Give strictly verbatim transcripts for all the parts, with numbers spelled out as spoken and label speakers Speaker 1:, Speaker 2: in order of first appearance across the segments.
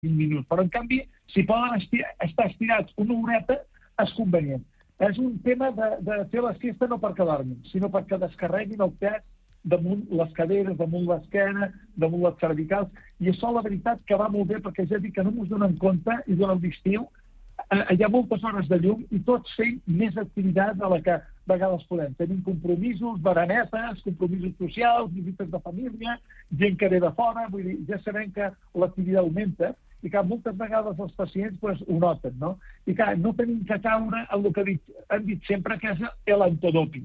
Speaker 1: vint minuts. Però, en canvi, si poden esti estar estirats una horeta, és convenient. És un tema de, de fer la siesta no perquè dormin, sinó perquè descarreguin el pes damunt les caderes, damunt l'esquena, damunt les cervicals, i això la veritat que va molt bé, perquè ja dic que no ens donem compte, i durant l'estiu eh, hi ha moltes hores de llum i tots fem més activitat de la que a vegades podem. Tenim compromisos, baranetes, compromisos socials, visites de família, gent que ve de fora, vull dir, ja sabem que l'activitat augmenta, i que moltes vegades els pacients pues, ho noten, no? I que no tenim que caure en el que dit, hem dit sempre, que és l'antidoping.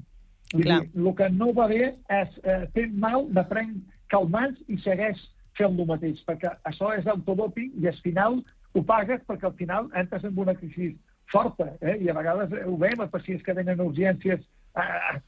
Speaker 1: El que no va bé és eh, fer mal, de prenc calmants i segueix fent el mateix, perquè això és autodoping i al final ho pagues perquè al final entres en una crisi forta, eh? I a vegades ho veiem, els pacients que venen a urgències eh,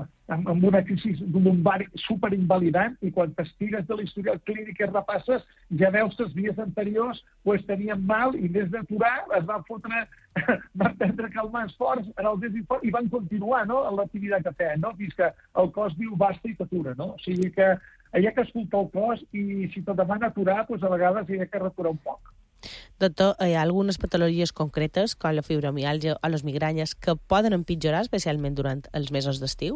Speaker 1: amb una crisi lumbar superinvalidant, i quan t'estires de l'historial clínic i repasses, ja veus que els dies anteriors pues, tenien mal i en vez d'aturar es van fotre, van prendre calmants forts en el desinfort i van continuar no, en l'activitat que feien, no? Fins que el cos diu basta i t'atura. No? O sigui que hi ha que escoltar el cos i si te demana aturar, pues, a vegades hi ha que recurar un poc.
Speaker 2: Doctor, hi ha algunes patologies concretes, com la fibromiàlgia o les migranyes, que poden empitjorar, especialment durant els mesos d'estiu?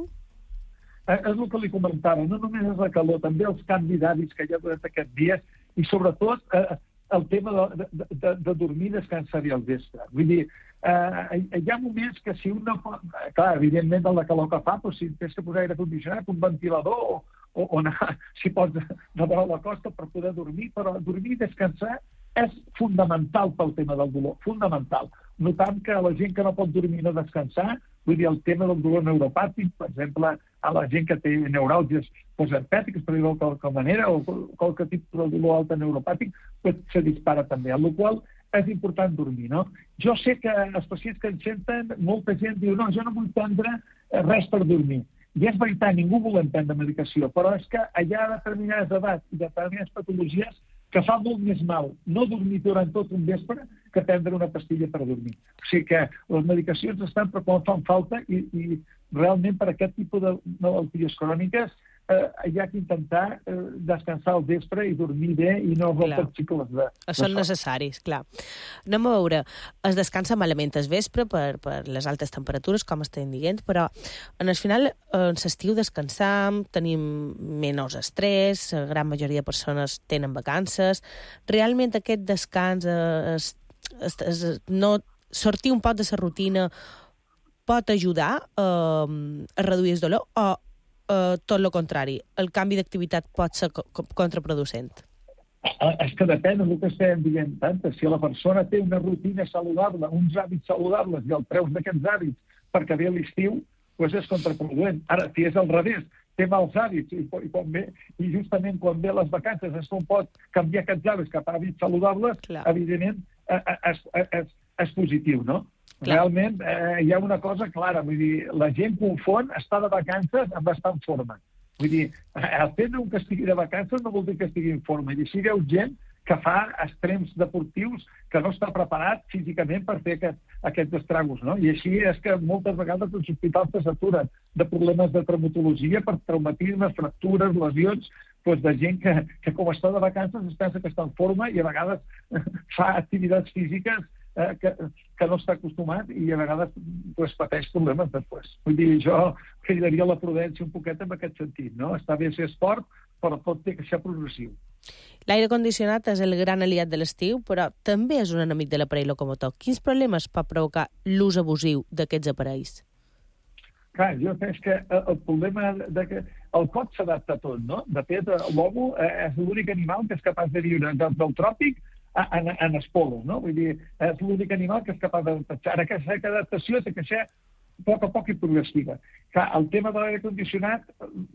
Speaker 1: Eh, és el que li comentava, no només és la calor, també els canvis d'hàbits que hi ha durant aquests dies, i sobretot eh, el tema de, de, de, de dormir i descansar bé al vespre. Vull dir, eh, hi ha moments que si un no pot... Clar, evidentment, de la calor que fa, doncs, si tens que posar aire condicionat, un ventilador, o, o, o anar, si pots, de vora la costa per poder dormir, però dormir i descansar és fundamental pel tema del dolor, fundamental. Notant que la gent que no pot dormir no descansar, vull dir, el tema del dolor neuropàtic, per exemple, a la gent que té neuràlgies posherpètiques, per dir-ho de qualque manera, o qualque tipus de dolor alta neuropàtic, pues, se dispara també, amb la qual és important dormir, no? Jo sé que els pacients que ens senten, molta gent diu, no, jo no vull prendre res per dormir. I és veritat, ningú volem prendre medicació, però és que hi ha determinades edats i determinades patologies que fa molt més mal no dormir durant tot un vespre que prendre una pastilla per dormir. O sigui que les medicacions estan per quan fan falta i, i realment per aquest tipus de malalties cròniques eh, hi ha que intentar eh, descansar al vespre i dormir bé i no rompre cicles de...
Speaker 2: Són necessaris, clar. Anem a veure, es descansa malament el vespre per, per les altes temperatures, com estem dient, però en el final, en l'estiu descansam, tenim menys estrès, la gran majoria de persones tenen vacances. Realment aquest descans, es, es, es, no, sortir un poc de la rutina pot ajudar eh, a reduir el dolor o Uh, tot el contrari, el canvi d'activitat pot ser co contraproducent?
Speaker 1: És que depèn del que estem dient tant. Si la persona té una rutina saludable, uns hàbits saludables i el treus d'aquests hàbits perquè ve l'estiu, doncs és contraproduent. Ara, si és al revés, té mals hàbits i, i, quan ve, i justament quan ve les vacances es pot canviar aquests hàbits cap a hàbits saludables, clar, evidentment és, és, és positiu, no? Clar. Realment eh, hi ha una cosa clara, vull dir, la gent confon estar de vacances amb estar en forma. Vull dir, el fet que estigui de vacances no vol dir que estigui en forma. I així veu gent que fa extrems deportius que no està preparat físicament per fer aquest, aquests estragos, no? I així és que moltes vegades els hospitals s'aturen de problemes de traumatologia per traumatismes, fractures, lesions, doncs de gent que, que com està de vacances es pensa que està en forma i a vegades fa activitats físiques eh, que, que no està acostumat i a vegades pues, pateix problemes després. Vull dir, jo cridaria la prudència un poquet en aquest sentit, no? Està bé ser esport, però pot ser que sigui progressiu.
Speaker 2: L'aire condicionat és el gran aliat de l'estiu, però també és un enemic de l'aparell locomotor. Quins problemes pot provocar l'ús abusiu d'aquests aparells?
Speaker 1: Clar, jo penso que el problema de que el cos s'adapta a tot, no? De fet, l'homo és l'únic animal que és capaç de viure del, del tròpic en, en els polos, no? Vull dir, és l'únic animal que és capaç d'adaptar. Ara, aquesta adaptació té que ser a poc a poc i progressiva. Clar, el tema de l'aire condicionat,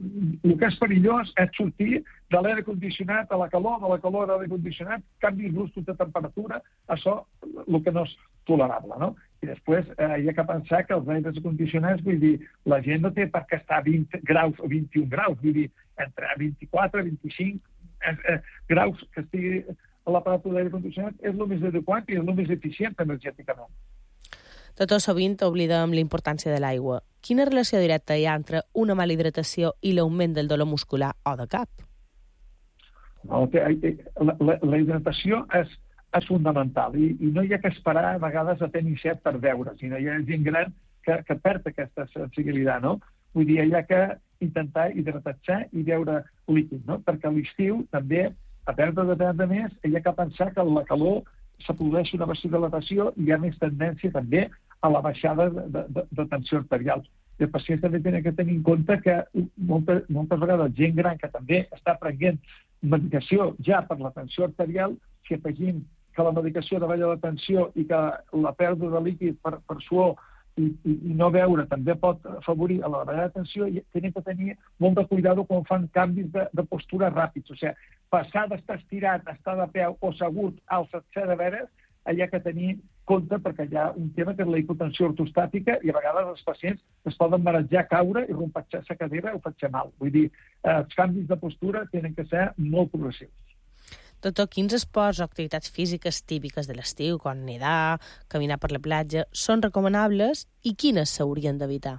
Speaker 1: el que és perillós és sortir de l'aire condicionat a la calor, de la calor a l'aire condicionat, canvis bruscos de temperatura, això el que no és tolerable, no? I després eh, hi ha que pensar que els aires condicionats, vull dir, la gent no té per què estar a vint graus o vint-i-un graus, vull dir, entre vint-i-quatre i vint-i-cinc eh, eh, graus que estigui a l'aparat d'aire condicionat és el més adequat i és el més eficient energèticament.
Speaker 2: Doctor, sovint oblidem la importància de l'aigua. Quina relació directa hi ha entre una mala hidratació i l'augment del dolor muscular o de cap?
Speaker 1: No, la, la, la hidratació és és fundamental. I, i no hi ha que esperar a vegades a tenir set per veure, sinó hi ha gent gran que, que perd aquesta sensibilitat, no? Vull dir, hi ha que intentar hidratar i beure líquid, no? Perquè a l'estiu també, a perdre de perdre més, hi ha que pensar que la calor se produeix una vasodilatació i hi ha més tendència també a la baixada de, de, de tensió arterial. I els pacients també tenen que tenir en compte que moltes, moltes vegades gent gran que també està prenent medicació ja per la tensió arterial, si afegim que la medicació davalla la tensió i que la pèrdua de líquid per, per suor i, i, i no beure també pot afavorir a la davallada de tensió, i tenen que tenir molt de cuidado quan fan canvis de, de postura ràpids. O sigui, passar d'estar estirat, estar de peu o segut al setzer de veres, hi ha que tenir compte perquè hi ha un tema que és la hipotensió ortostàtica i a vegades els pacients es poden marejar, caure i rompatxar la cadera o fer mal. Vull dir, els canvis de postura tenen que ser molt progressius.
Speaker 2: Doctor, quins esports o activitats físiques típiques de l'estiu, com nedar, caminar per la platja, són recomanables i quines s'haurien d'evitar?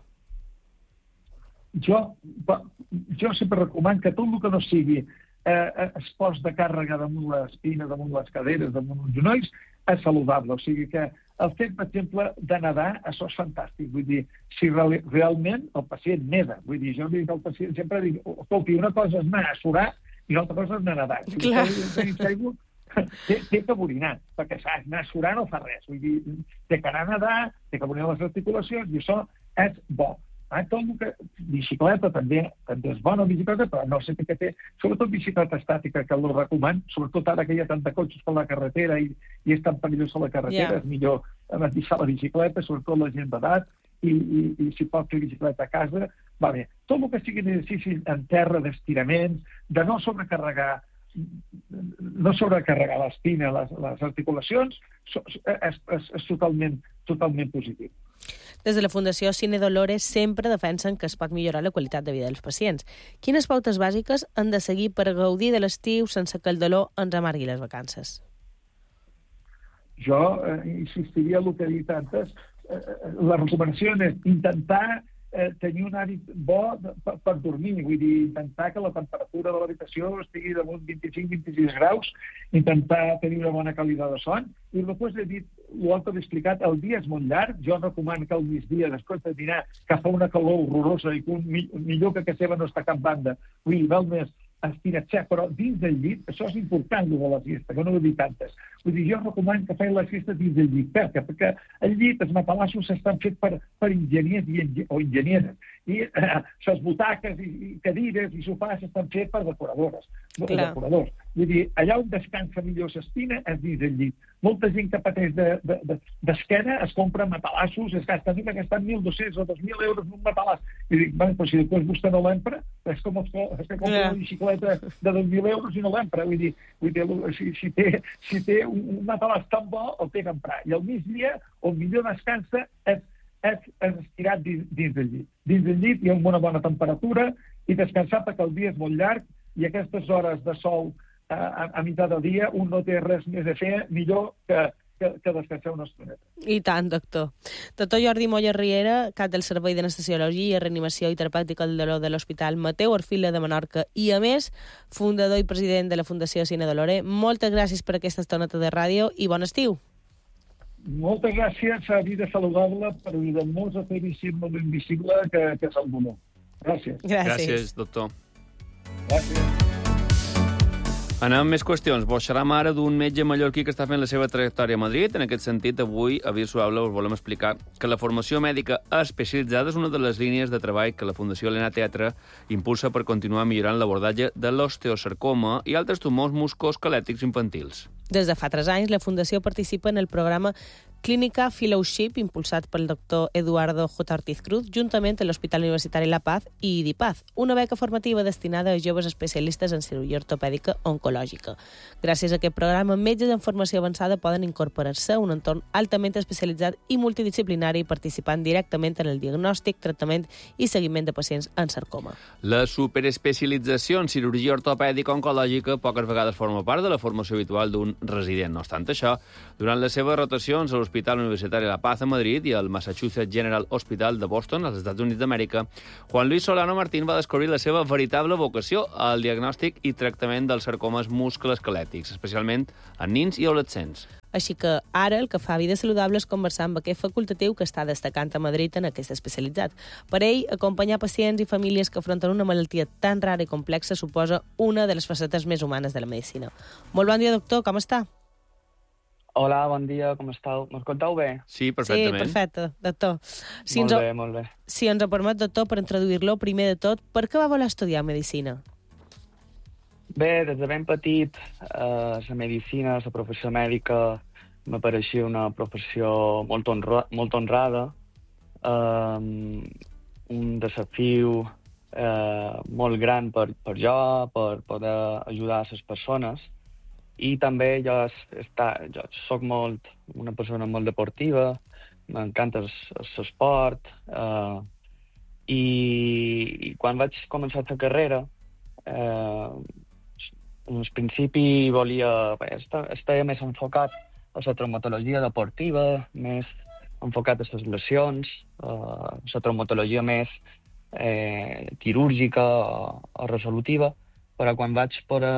Speaker 1: Jo, jo sempre recomano que tot el que no sigui eh, esports de càrrega damunt l'espina, damunt les caderes, damunt els genolls, és saludable. O sigui que el fet, per exemple, de nedar, això és fantàstic. Vull dir, si real, realment el pacient neda, vull dir, jo dic al pacient, sempre dic, escolti, una cosa és anar a surar i l'altra cosa és anar a nedar. Si
Speaker 2: Clar.
Speaker 1: Segur, té, té que borinar, perquè saps, anar a surar no fa res. Vull dir, té que anar a nedar, té que borinar les articulacions, i això és bo. Ah, tot el que... Bicicleta també, també és bona, bicicleta, però no sé què té. Sobretot bicicleta estàtica, que el recomano, sobretot ara que hi ha tanta cotxes per la carretera i, i és tan perillós a la carretera, yeah. És millor deixar la bicicleta, sobretot la gent d'edat, i, i, i si pot fer bicicleta a casa, va bé. Tot el que sigui exercici en terra, d'estiraments, de no sobrecarregar no sobrecarregar l'espina, les, les articulacions, és, és, és totalment, totalment positiu.
Speaker 2: Des de la Fundació Cine Dolores sempre defensen que es pot millorar la qualitat de vida dels pacients. Quines pautes bàsiques han de seguir per gaudir de l'estiu sense que el dolor ens amargui les vacances?
Speaker 1: Jo eh, insistiria en el que he dit antes. Eh, la recomanació és intentar eh, tenir un hàbit bo de, per, per dormir. Vull dir, intentar que la temperatura de l'habitació estigui damunt vint-i-cinc a vint-i-sis graus, intentar tenir una bona qualitat de son. I després he dit, l'altre he explicat, el dia és molt llarg. Jo recomano que al migdia, després de dinar, que fa una calor horrorosa i que un, millor que a casa seva no està cap banda, vull dir, val més estiratxar, però dins del llit, això és important, el de la siesta, que no ho he dit tantes. Vull dir, jo recomano que feien la siesta dins del llit. Per què? Perquè el llit, els matalassos, estan fets per, per enginyers i, o enginyeres. I eh, les butaques i, i cadires i sofàs estan fets per decoradores.
Speaker 2: Clar.
Speaker 1: Decoradors. Vull dir, allà on descansa millor l'espina és dins del llit. Molta gent que pateix d'esquena de, de, es compra matalassos, es gasta, que gastant mil dos-cents o dos mil euros en un matalàs. I dic, bueno, però si després vostè no l'empra, és com els que compra yeah. una bicicleta de dos mil euros i no l'empra. Vull dir, vull dir si, si, té, si té un matalàs tan bo, el té que emprar. I al migdia, on millor descansa, és, és, és estirat dins, dins del llit. Dins del llit hi ha una bona temperatura i descansar perquè el dia és molt llarg i aquestes hores de sol a, a meitat del dia un no té res més a fer millor que, que, que descansar una estoneta.
Speaker 2: I tant, doctor. Doctor Jordi Moya Riera, cap del Servei d'Anestesiologia, Reanimació i Terapèutica del Dolor de l'Hospital Mateu Orfila de Menorca i, a més, fundador i president de la Fundació Cine Dolores. Moltes gràcies per aquesta estoneta de ràdio i bon estiu.
Speaker 1: Moltes gràcies a Vida Saludable per ajudar-nos a fer visible l'invisible que, que és el dolor. Gràcies.
Speaker 2: Gràcies.
Speaker 3: Gràcies, doctor.
Speaker 1: Gràcies.
Speaker 3: Anem amb més qüestions. Vos xerram ara d'un metge mallorquí que està fent la seva trajectòria a Madrid. En aquest sentit, avui, a Via Suable, us volem explicar que la formació mèdica especialitzada és una de les línies de treball que la Fundació Helena Teatre impulsa per continuar millorant l'abordatge de l'osteosarcoma i altres tumors musculoesquelètics infantils.
Speaker 2: Des de fa tres anys, la Fundació participa en el programa Clínica Fellowship, impulsat pel doctor Eduardo J. Ortiz Cruz, juntament amb l'Hospital Universitari La Paz i DIPAZ, una beca formativa destinada a joves especialistes en cirurgia ortopèdica oncològica. Gràcies a aquest programa, metges en formació avançada poden incorporar-se a un entorn altament especialitzat i multidisciplinari, participant directament en el diagnòstic, tractament i seguiment de pacients en sarcoma.
Speaker 3: La superespecialització en cirurgia ortopèdica oncològica poques vegades forma part de la formació habitual d'un resident. No obstant això, durant les seves rotacions a l'Hospital l'Hospital Universitari La Paz a Madrid i el Massachusetts General Hospital de Boston, als Estats Units d'Amèrica, Juan Luis Solano Martín va descobrir la seva veritable vocació al diagnòstic i tractament dels sarcomes musculoesquelètics, especialment en nins i adolescents.
Speaker 2: Així que ara el que fa Vida Saludable és conversar amb aquest facultatiu que està destacant a Madrid en aquest especialitzat. Per ell, acompanyar pacients i famílies que afronten una malaltia tan rara i complexa suposa una de les facetes més humanes de la medicina. Molt bon dia, doctor, com està?
Speaker 4: Hola, bon dia, com esteu? M'escolteu bé?
Speaker 3: Sí, perfectament.
Speaker 2: Sí, perfecte, doctor. Si
Speaker 4: molt
Speaker 2: ens ho,
Speaker 4: bé, molt bé.
Speaker 2: Si ens ho permet, doctor, per introduir-lo, primer de tot, per què va voler estudiar medicina?
Speaker 4: Bé, des de ben petit, eh, la medicina, la professió mèdica, m'apareixia una professió molt, honra, molt honrada, eh, un desafiu eh, molt gran per, per jo, per poder ajudar a les persones, i també jo, està, jo soc molt, una persona molt deportiva, m'encanta l'esport, eh, i, i quan vaig començar la carrera, eh, al principi volia... Bé, estava més enfocat a la traumatologia deportiva, més enfocat a les lesions, a la traumatologia més eh, quirúrgica o, o resolutiva, però quan vaig poder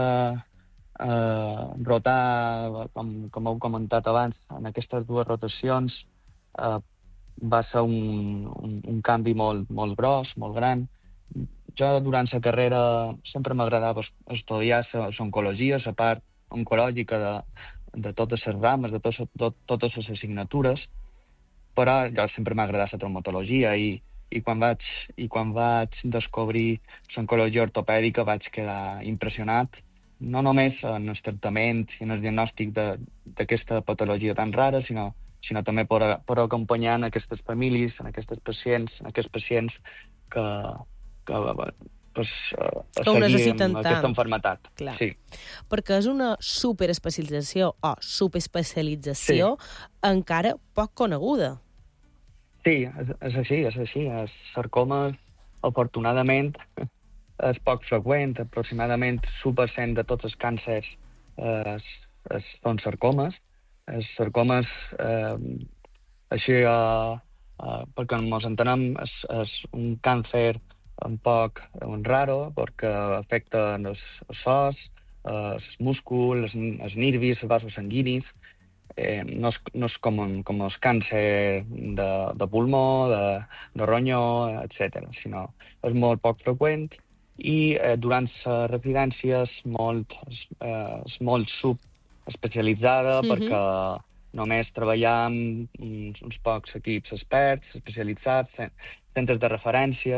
Speaker 4: eh, rotar, com, com heu comentat abans, en aquestes dues rotacions, eh, va ser un, un, un canvi molt, molt gros, molt gran. Jo, durant la carrera, sempre m'agradava estudiar l'oncologia, la part oncològica de, de totes les rames, de tot, tot, totes les assignatures, però jo sempre m'ha agradat la traumatologia i, i, quan vaig, i quan vaig descobrir l'oncologia ortopèdica vaig quedar impressionat, no només en el tractament i en el diagnòstic d'aquesta patologia tan rara, sinó, sinó també per, per acompanyar en aquestes famílies, en aquestes pacients, en aquests pacients que que, pues, uh,
Speaker 2: que ho necessiten
Speaker 4: amb aquesta
Speaker 2: tant.
Speaker 4: Enfermetat.
Speaker 2: Clar.
Speaker 4: Sí.
Speaker 2: Perquè és una superespecialització o subespecialització sí. encara poc coneguda.
Speaker 4: Sí, és, és així, és així. Els sarcomes, afortunadament, és poc freqüent. Aproximadament l'u per cent de tots els càncers eh, es, es, són sarcomes. Els sarcomes, eh, així, eh, eh, perquè ens entenem, és, és un càncer un poc un raro, perquè afecta els ossos, els músculs, els nervis, els vasos sanguinis. Eh, no, és, no és com, un, com els càncer de, de pulmó, de, de ronyó, etcètera, sinó és molt poc freqüent i eh, durant la residència és molt, és, eh, és molt subespecialitzada mm-hmm. perquè només treballar amb uns, uns pocs equips experts, especialitzats, centres de referència,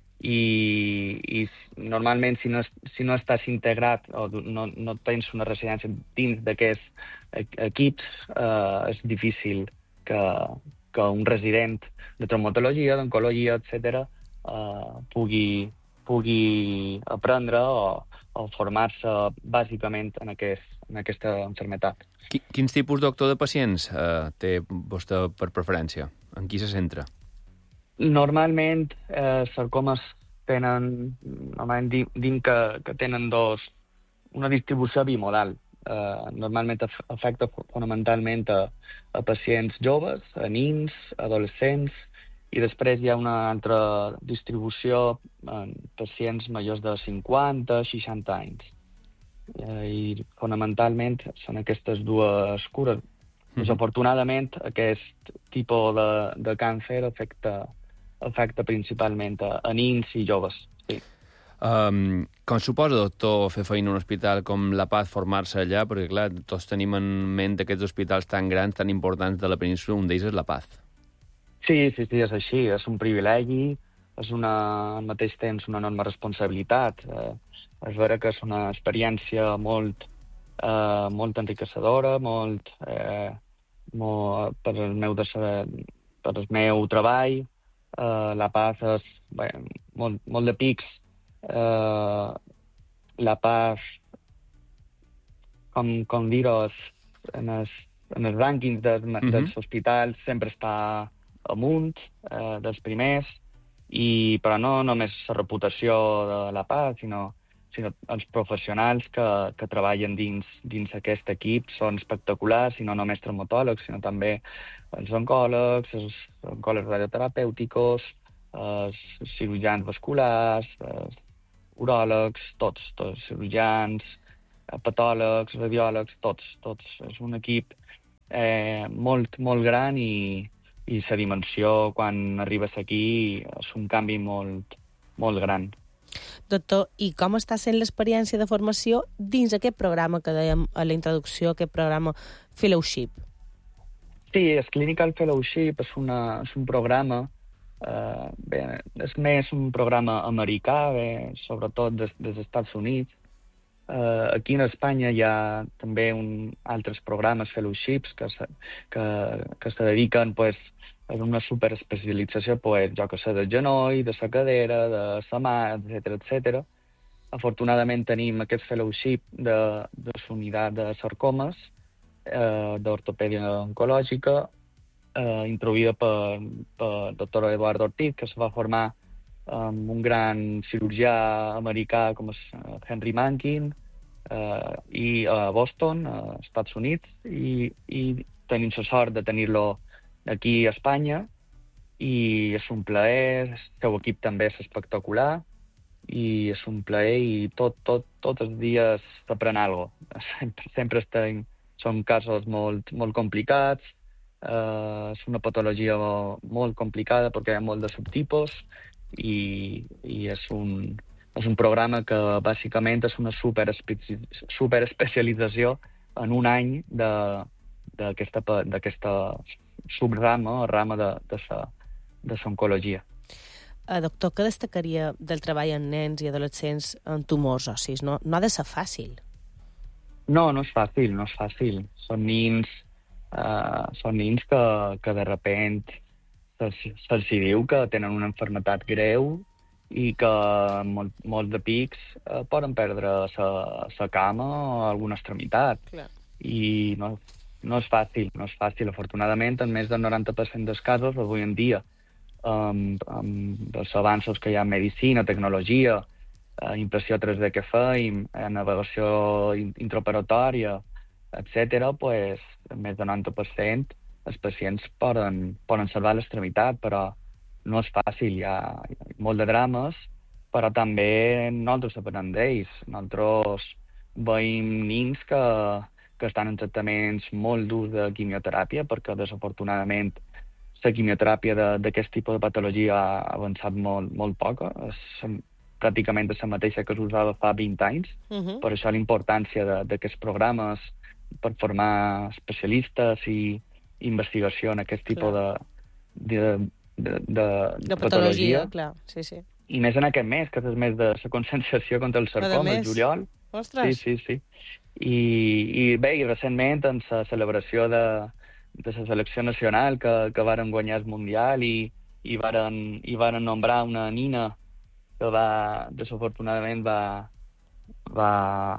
Speaker 4: i, i normalment si no, si no estàs integrat o no, no tens una residència dins d'aquests equips, eh, és difícil que, que un resident de traumatologia, d'oncologia, etcètera, eh, pugui, pugui aprendre o, o formar-se bàsicament en, aquest, en aquesta malaltia.
Speaker 3: Quins tipus, doctor, de pacients eh, té vostè per preferència? En qui se centra?
Speaker 4: Normalment, eh, sarcomes tenen, normalment dim que, que tenen dos, una distribució bimodal. Eh, normalment afecta fonamentalment a, a pacients joves, a nins, adolescents, i després hi ha una altra distribució en pacients majors de cinquanta, seixanta anys. Eh, I fonamentalment són aquestes dues cures. Mm. Desafortunadament, aquest tipus de, de càncer afecta afecta principalment a, a nins i joves. Sí.
Speaker 3: Um, com suposa, doctor, fer feina en un hospital com La Paz, formar-se allà? Perquè, clar, tots tenim en ment aquests hospitals tan grans, tan importants de la península, un d'ells és La Paz.
Speaker 4: Sí, sí, sí, és així. És un privilegi, és una, al mateix temps una enorme responsabilitat. Eh, és vera que és una experiència molt, eh, molt enriquecedora, molt, eh, molt per el meu, de, per el meu treball. Uh, La Paz és bé, molt, molt de pics. Uh, La Paz, com, com dir-ho, en, els, en els rànquings de, mm-hmm. dels hospitals sempre està amunt, uh, dels primers, i, però no només la reputació de La Paz, sinó sinó els professionals que, que treballen dins, dins aquest equip són espectaculars, i no només traumatòlegs, sinó també els oncòlegs, els oncòlegs radioterapèuticos, els cirurgians vasculars, els uròlegs, tots, tots, cirurgians, patòlegs, radiòlegs, tots, tots. És un equip eh, molt, molt gran, i, i la dimensió, quan arribes aquí, és un canvi molt, molt gran.
Speaker 2: Doctor, i com està sent l'experiència de formació dins aquest programa que dèiem a la introducció, aquest programa Fellowship?
Speaker 4: Sí, el Clinical Fellowship és, una, és un programa, eh, bé, és més un programa americà, bé, sobretot des, dels Estats Units. Eh, aquí en Espanya hi ha també un, altres programes fellowships que se, que, que se dediquen pues, a una superespecialització, pues, jo que sé, del genoll, de la cadera, de la mà, etcètera, etcètera. Afortunadament tenim aquest fellowship de, de la unitat de sarcomes, eh, d'ortopèdia oncològica, eh, introduïda per, per doctor Eduardo Ortiz, que es va formar amb un gran cirurgià americà com és Henry Mankin, eh, i a Boston, als Estats Units, i, i tenim la sort de tenir-lo aquí a Espanya, i és un plaer, el seu equip també és espectacular, i és un plaer, i tot, tot, tots els dies s'aprèn alguna cosa. Sempre, sempre estem, són casos molt, molt complicats, eh, és una patologia molt complicada perquè hi ha molt de subtipus, i, i és, un, és un programa que bàsicament és una superespecialització en un any d'aquesta subrama o rama de, de, sa, de l'oncologia.
Speaker 2: Uh, doctor, què destacaria del treball en nens i adolescents amb tumors ossis? No, no ha de ser fàcil.
Speaker 4: No, no és fàcil, no és fàcil. Són nins, uh, són nins que, que de repent se'ls se diu que tenen una malaltia greu i que molt, molt de pics eh, poden perdre la cama o alguna extremitat.
Speaker 2: Clar.
Speaker 4: I no, no és fàcil, no és fàcil. Afortunadament, en més del noranta per cent dels casos, avui en dia, amb, amb els avanços que hi ha en medicina, tecnologia, eh, impressió tres D que feim, eh, navegació intraoperatòria, etcètera, pues, més del noranta per cent els pacients poden, poden salvar l'extremitat, però no és fàcil. Hi ha, hi ha molt de drames, però també nosaltres aprenem d'ells. Nosaltres veiem nins que, que estan en tractaments molt durs de quimioteràpia, perquè desafortunadament la quimioteràpia d'aquest tipus de patologia ha avançat molt, molt poc. És pràcticament la mateixa que s'usava fa vint anys. Uh-huh. Per això la importància d'aquests programes per formar especialistes i investigació en aquest tipus de, de, de, de,
Speaker 2: de patologia. Clar, sí, sí.
Speaker 4: I més en aquest mes, que és el mes de la conscienciació contra el sarcoma, el juliol.
Speaker 2: Ostres!
Speaker 4: Sí, sí, sí. I, i bé, i recentment, en la celebració de, de la selecció nacional, que, que varen guanyar el Mundial, i, i, varen, i varen nombrar una nina que va, desafortunadament, va, va,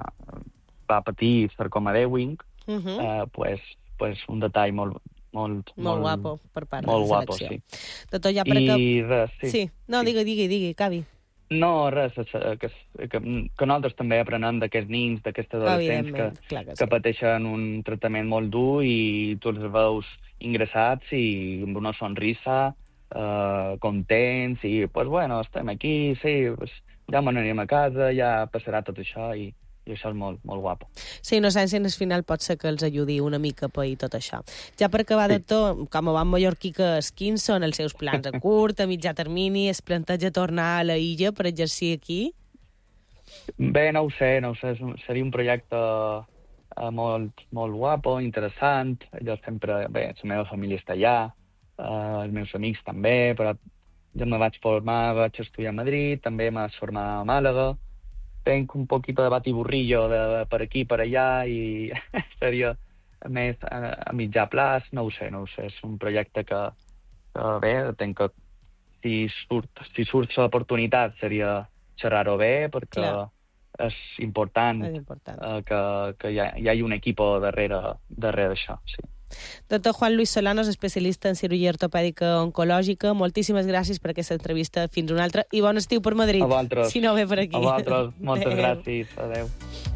Speaker 4: va patir sarcoma d'Ewing, uh-huh. eh, pues, pues un detall molt, molt,
Speaker 2: molt, molt guapo per part
Speaker 4: molt
Speaker 2: de la
Speaker 4: guapo,
Speaker 2: selecció.
Speaker 4: sí.
Speaker 2: Doctor, ja per
Speaker 4: I
Speaker 2: que...
Speaker 4: res, sí.
Speaker 2: Sí, no,
Speaker 4: sí.
Speaker 2: digui, digui, digui, acabi.
Speaker 4: No, res, que, que, que nosaltres també aprenem d'aquests nins, d'aquests adolescents que,
Speaker 2: que,
Speaker 4: que
Speaker 2: sí.
Speaker 4: pateixen un tractament molt dur, i tu els veus ingressats i amb una sonrisa, eh, contents, i pues bueno, estem aquí, sí, pues, ja m'anirem a casa, ja passarà tot això, i, i això és molt, molt guapo.
Speaker 2: Sí, innocència al final pot ser que els ajudi una mica per i tot això. Ja per acabar, sí. Doctor, com a bon mallorquí que és, quins són els seus plans a curt, a mitjà termini? Es planteja tornar a la illa per exercir aquí?
Speaker 4: Bé, no ho sé, no ho sé. Seria un projecte eh, molt, molt guapo, interessant. Jo sempre, bé, la meva família està allà, eh, els meus amics també, però jo me vaig formar, vaig estudiar a Madrid, també m'haig formar a Màlaga. Tenc un poquito de batiburrillo de, de per aquí, per allà, i seria més a, a mitjà plaç, no ho sé, no ho sé. És un projecte que, que bé, tenc que, si surt, si surt l'oportunitat seria xerrar-ho bé, perquè Clar. és important,
Speaker 2: és important.
Speaker 4: Eh, que, que hi, ha, hi hagi un equip darrere, darrere d'això, sí.
Speaker 2: Doctor Juan Luis Solanos, especialista en cirurgia ortopèdica oncològica, moltíssimes gràcies per aquesta entrevista. Fins una altra. I bon estiu per Madrid.
Speaker 4: A vosaltres.
Speaker 2: Si no ve per aquí.
Speaker 4: A vosaltres. Moltes
Speaker 2: Adeu.
Speaker 4: gràcies. Adéu.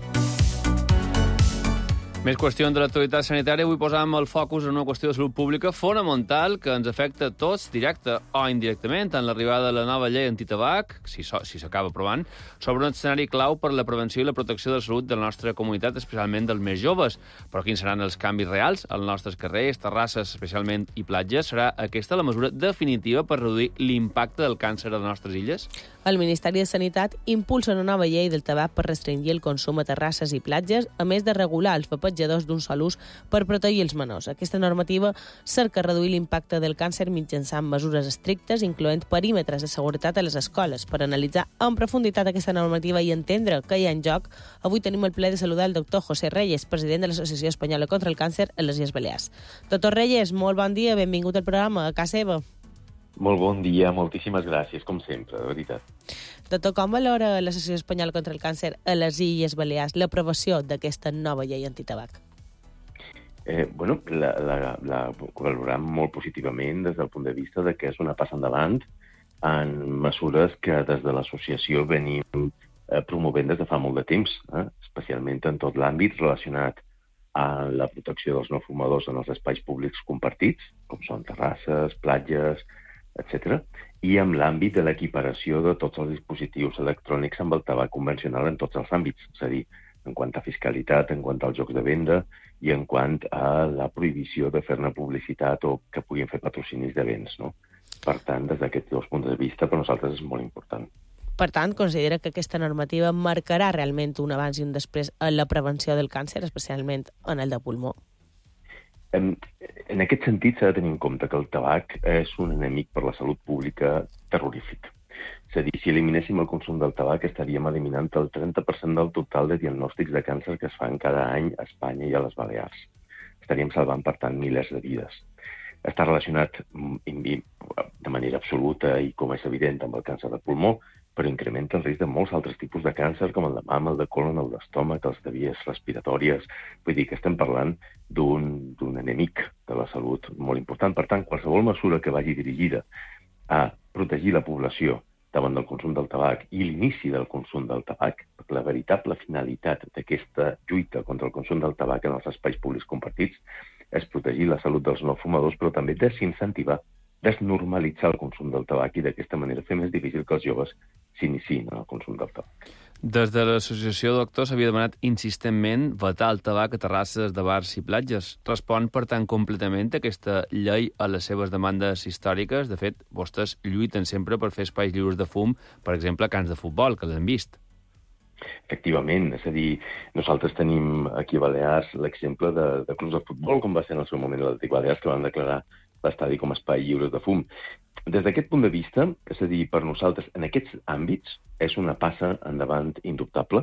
Speaker 3: Més qüestions de l'actualitat sanitària. Avui posàvem el focus en una qüestió de salut pública fonamental que ens afecta a tots, directe o indirectament, en l'arribada de la nova llei antitabac, si so, si s'acaba aprovant, sobre un escenari clau per la prevenció i la protecció de la salut de la nostra comunitat, especialment dels més joves. Però quins seran els canvis reals als nostres carrers, terrasses, especialment, i platges? Serà aquesta la mesura definitiva per reduir l'impacte del càncer a les nostres illes?
Speaker 2: El Ministeri de Sanitat impulsa una nova llei del tabac per restringir el consum a terrasses i platges, a més de regular els vapejadors d'un sol ús per protegir els menors. Aquesta normativa cerca reduir l'impacte del càncer mitjançant mesures estrictes, incloent perímetres de seguretat a les escoles. Per analitzar en profunditat aquesta normativa i entendre què hi ha en joc, avui tenim el plaer de saludar el doctor José Reyes, president de l'Associació Espanyola contra el Càncer a les Illes Balears. Doctor Reyes, molt bon dia, benvingut al programa, a casa seva.
Speaker 5: Molt bon dia, moltíssimes gràcies, com sempre, de veritat.
Speaker 2: Doctor, com valora l'Associació Espanyola contra el Càncer a les Illes Balears l'aprovació d'aquesta nova llei antitabac?
Speaker 5: Eh, bueno, la, la, la valorem molt positivament des del punt de vista de que és una passa endavant en mesures que des de l'associació venim eh, promovent des de fa molt de temps, eh? especialment en tot l'àmbit relacionat a la protecció dels no fumadors en els espais públics compartits, com són terrasses, platges, etcètera, i amb l'àmbit de l'equiparació de tots els dispositius electrònics amb el tabac convencional en tots els àmbits, és a dir, en quant a fiscalitat, en quant als jocs de venda i en quant a la prohibició de fer-ne publicitat o que puguin fer patrocinis de béns, no? Per tant, des d'aquests dos punts de vista, per nosaltres és molt important.
Speaker 2: Per tant, considera que aquesta normativa marcarà realment un abans i un després en la prevenció del càncer, especialment en el de pulmó?
Speaker 5: En, en aquest sentit, s'ha de tenir en compte que el tabac és un enemic per la salut pública terrorífic. És a dir, si eliminéssim el consum del tabac, estaríem eliminant el trenta per cent del total de diagnòstics de càncer que es fan cada any a Espanya i a les Balears. Estaríem salvant, per tant, milers de vides. Està relacionat de manera absoluta i, com és evident, amb el càncer de pulmó, però incrementa el risc de molts altres tipus de càncer, com el de mama, el de colon, el d'estómac, els de vies respiratòries. Vull dir que estem parlant d'un d'un enemic de la salut molt important. Per tant, qualsevol mesura que vagi dirigida a protegir la població davant del consum del tabac i l'inici del consum del tabac, perquè la veritable finalitat d'aquesta lluita contra el consum del tabac en els espais públics compartits és protegir la salut dels no fumadors, però també desincentivar, desnormalitzar el consum del tabac i d'aquesta manera fer més difícil que els joves s'iniciïn en el consum del tabac.
Speaker 3: Des de l'associació de doctors s'havia demanat insistentment vetar el tabac a terrasses de bars i platges. Respon, per tant, completament aquesta llei a les seves demandes històriques? De fet, vostès lluiten sempre per fer espais lliures de fum, per exemple, a camps de futbol, que l'hem vist.
Speaker 5: Efectivament, és a dir, nosaltres tenim aquí a Balears l'exemple de, de clubs de futbol, com va ser en el seu moment l'Atlètic Balears, que van declarar l'estadi com a espai lliure de fum. Des d'aquest punt de vista, és a dir, per nosaltres, en aquests àmbits, és una passa endavant indubtable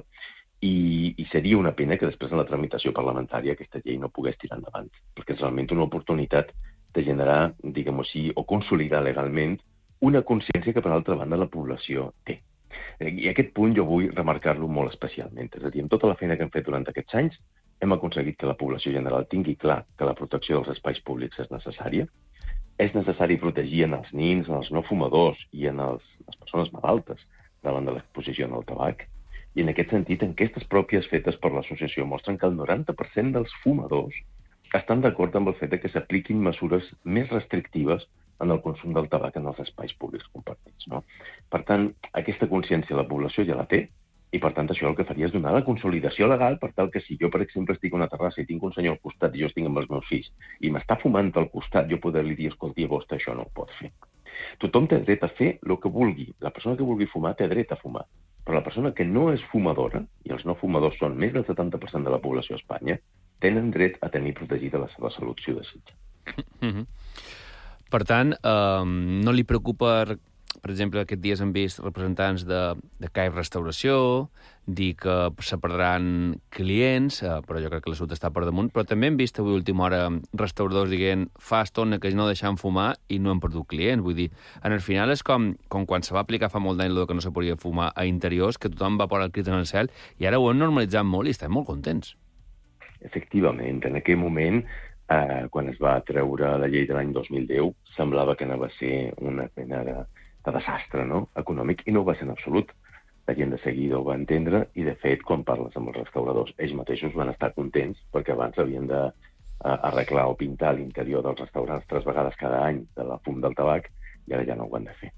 Speaker 5: i, i seria una pena que després en la tramitació parlamentària aquesta llei no pogués tirar endavant, perquè és realment una oportunitat de generar, diguem-ho així, o consolidar legalment una consciència que, per altra banda, la població té. I aquest punt jo vull remarcar-lo molt especialment. És a dir, amb tota la feina que hem fet durant aquests anys, hem aconseguit que la població general tingui clar que la protecció dels espais públics és necessària. És necessari protegir en els nins, en els no fumadors i en els, les persones malaltes davant de l'exposició al tabac. I en aquest sentit, enquestes pròpies fetes per l'associació mostren que el noranta per cent dels fumadors estan d'acord amb el fet que s'apliquin mesures més restrictives en el consum del tabac en els espais públics compartits, no? Per tant, aquesta consciència la població ja la té, i per tant això el que faria és donar la consolidació legal per tal que si jo, per exemple, estic a una terrassa i tinc un senyor al costat i jo estic amb els meus fills i m'està fumant al costat, jo poder-li dir, escolti, vostè això no ho pot fer. Tothom té dret a fer el que vulgui. La persona que vulgui fumar té dret a fumar. Però la persona que no és fumadora, i els no fumadors són més del setanta per cent de la població a Espanya, tenen dret a tenir protegida la seva salut si ho desitja.
Speaker 3: Mm-hmm. Per tant, eh, no li preocupa... Per exemple, aquests dies hem vist representants de, de C A I Restauració dir que se perdran clients, eh, però jo crec que la salut està per damunt, però també hem vist avui a última hora restauradors dient fa estona que no deixaven fumar i no han perdut clients. Vull dir, en el final és com, com quan se va aplicar fa molt d'any el que no se podia fumar a interiors, que tothom va posar el crit en el cel, i ara ho hem normalitzat molt i estem molt contents.
Speaker 5: Efectivament, en aquell moment eh, quan es va treure la llei de l'any dos mil deu, semblava que anava a ser una mena de, de desastre, no?, econòmic, i no ho va ser en absolut. La gent de seguida ho va entendre i, de fet, quan parles amb els restauradors, ells mateixos van estar contents perquè abans havien de uh, arreglar o pintar l'interior dels restaurants tres vegades cada any de la fum del tabac i ara ja no ho han de fer.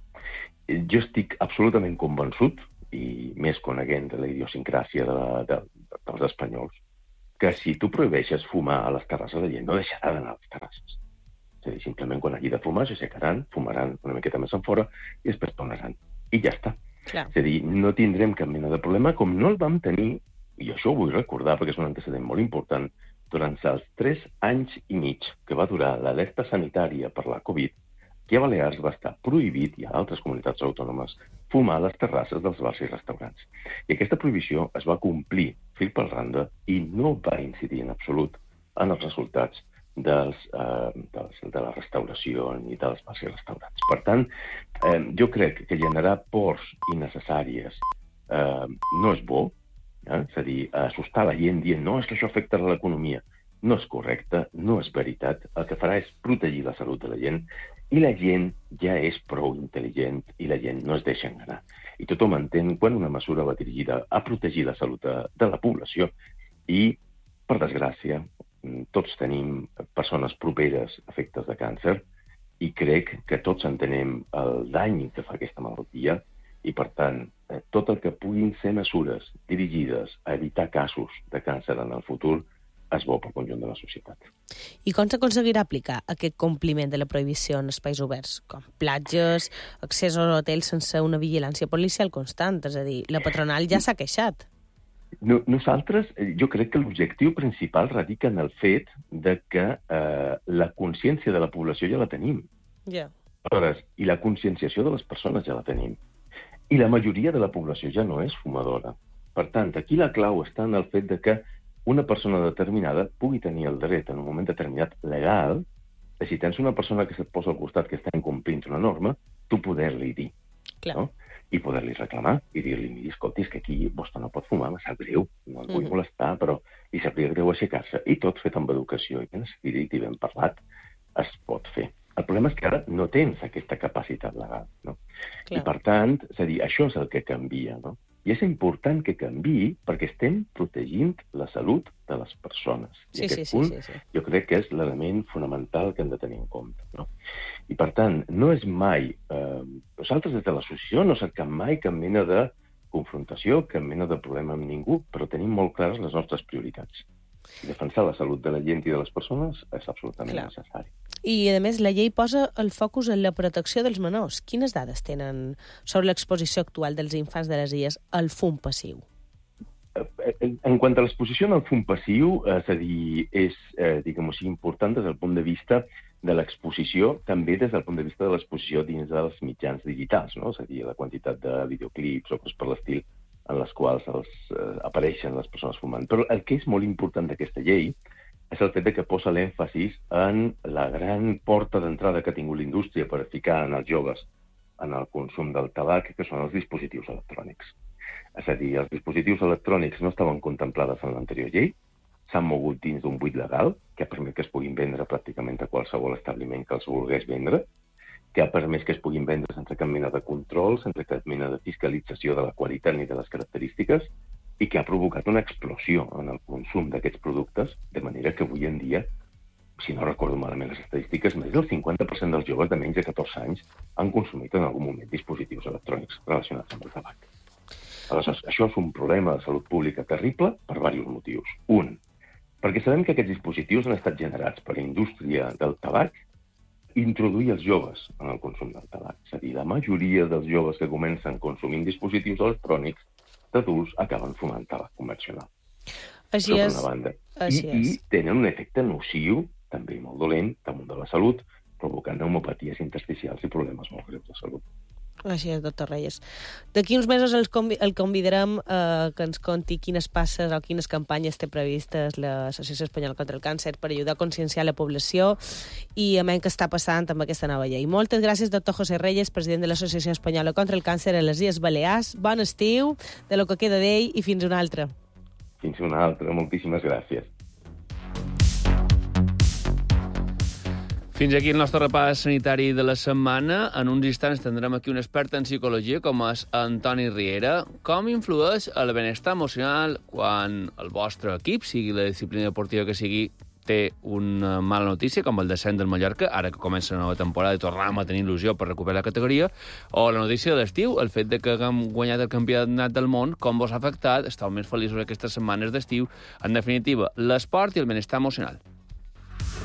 Speaker 5: Jo estic absolutament convençut, i més coneguent de la idiosincràsia de la, de, dels espanyols, que si tu prohibeixes fumar a les terrasses, la gent no deixarà d'anar a les terrasses. És a dir, simplement quan hagi de fumar s'aixecaran, fumaran una miqueta més enfora i després tornaran. I ja està.
Speaker 2: Clar.
Speaker 5: És a dir, no tindrem cap mena de problema, com no el vam tenir, i això ho vull recordar perquè és un antecedent molt important, durant els tres anys i mig que va durar l'alerta sanitària per la Covid, que a Balears va estar prohibit, i a altres comunitats autònomes, fumar a les terrasses dels bars i restaurants. I aquesta prohibició es va complir fil per randa i no va incidir en absolut en els resultats dels, eh, dels, de la restauració i dels bars i restaurants. Per tant, eh, jo crec que generar pors innecessàries eh, no és bo, eh? És a dir, assustar la gent dient no, és que això afecta l'economia. No és correcte, no és veritat. El que farà és protegir la salut de la gent i la gent ja és prou intel·ligent i la gent no es deixa enganar. I tothom entén quan una mesura va dirigida a protegir la salut de, de la població i, per desgràcia, tots tenim persones properes a efectes de càncer i crec que tots entenem el dany que fa aquesta malaltia i, per tant, tot el que puguin ser mesures dirigides a evitar casos de càncer en el futur és bo pel conjunt de la societat.
Speaker 2: I com s'aconseguirà aplicar aquest compliment de la prohibició en espais oberts, com platges, accés als hotels sense una vigilància policial constant? És a dir, la patronal ja s'ha queixat.
Speaker 5: No, nosaltres, jo crec que l'objectiu principal radica en el fet de que eh, la consciència de la població ja la tenim.
Speaker 2: Yeah.
Speaker 5: Aleshores, i la conscienciació de les persones ja la tenim. I la majoria de la població ja no és fumadora. Per tant, aquí la clau està en el fet de que una persona determinada pugui tenir el dret en un moment determinat legal de si tens una persona que se't posa al costat que està incomplint una norma, tu poder-li dir.
Speaker 2: Clar.
Speaker 5: No? I poder-li reclamar i dir-li, miri, escolti, és que aquí vostè no pot fumar, me sap greu, no el vull mm. molestar, però li sabria greu aixecar-se. I tot fet amb educació i ben escrit i ben parlat es pot fer. El problema és que ara no tens aquesta capacitat legal, no? Clar. I per tant, és a dir, això és el que canvia, no? I és important que canviï perquè estem protegint la salut de les persones. I
Speaker 2: sí,
Speaker 5: aquest
Speaker 2: sí,
Speaker 5: punt
Speaker 2: sí, sí, sí.
Speaker 5: jo crec que és l'element fonamental que hem de tenir en compte, no? I per tant, no és mai... Eh, nosaltres des de l'associació no cercam mai cap mena de confrontació, cap mena de problema amb ningú, però tenim molt clares les nostres prioritats. I defensar la salut de la gent i de les persones és absolutament Clar. necessari.
Speaker 2: I, a més, la llei posa el focus en la protecció dels menors. Quines dades tenen sobre l'exposició actual dels infants de les illes al fum passiu?
Speaker 5: En quant a l'exposició al fum passiu, és a dir, és, eh, diguem-ho així, important des del punt de vista de l'exposició, també des del punt de vista de l'exposició dins dels mitjans digitals, no? És a dir, la quantitat de videoclips o coses per l'estil en les quals els, eh, apareixen les persones fumant. Però el que és molt important d'aquesta llei és el fet de que posa l'èmfasis en la gran porta d'entrada que ha tingut la indústria per ficar en els joves en el consum del tabac, que són els dispositius electrònics. És a dir, els dispositius electrònics no estaven contemplades en l'anterior llei, s'han mogut dins d'un buit legal, que ha permès que es puguin vendre pràcticament a qualsevol establiment que els volgués vendre, que ha permès que es puguin vendre sense cap mena de control, sense cap mena de fiscalització de la qualitat ni de les característiques, i que ha provocat una explosió en el consum d'aquests productes, de manera que avui en dia, si no recordo malament les estadístiques, més del cinquanta per cent dels joves de menys de catorze anys han consumit en algun moment dispositius electrònics relacionats amb el tabac. Aleshores, això és un problema de salut pública terrible per diversos motius. Un, perquè sabem que aquests dispositius han estat generats per la indústria del tabac introduir els joves en el consum del tabac. És a dir, la majoria dels joves que comencen consumint dispositius electrònics d'adults acaben fumant tabac convencional.
Speaker 2: Així és.
Speaker 5: Una banda.
Speaker 2: Així
Speaker 5: I,
Speaker 2: és.
Speaker 5: I tenen un efecte nociu, també molt dolent, damunt de la salut, provocant pneumopaties intersticials i problemes molt greus de salut.
Speaker 2: Així és, doctor Reyes. D'aquí uns mesos el, convi el convidarem eh, que ens conti quines passes o quines campanyes té previstes l'Associació Espanyola contra el Càncer per ajudar a conscienciar la població i a menys què està passant amb aquesta nova llei. Moltes gràcies, doctor José Reyes, president de l'Associació Espanyola contra el Càncer a les Illes Balears. Bon estiu, de lo que queda d'ell, i fins una altra.
Speaker 5: Fins una altra. Moltíssimes gràcies.
Speaker 3: Fins aquí el nostre repàs sanitari de la setmana. En uns instants tindrem aquí un expert en psicologia com és Antoni Riera. Com influeix el benestar emocional quan el vostre equip, sigui la disciplina deportiva que sigui, té una mala notícia, com el descens del Mallorca, ara que comença la nova temporada i tornem a tenir il·lusió per recuperar la categoria, o la notícia de l'estiu, el fet de que haguem guanyat el campionat del món, com vos ha afectat, esteu més feliços aquestes setmanes d'estiu, en definitiva, l'esport i el benestar emocional.